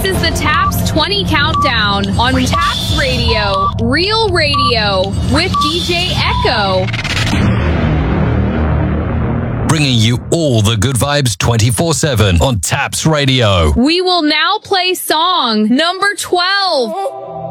is the Taps 20 Countdown on Taps Radio, Real Radio, with DJ Echo. Bringing you all the good vibes 24/7 on Taps Radio. We will now play song number 12.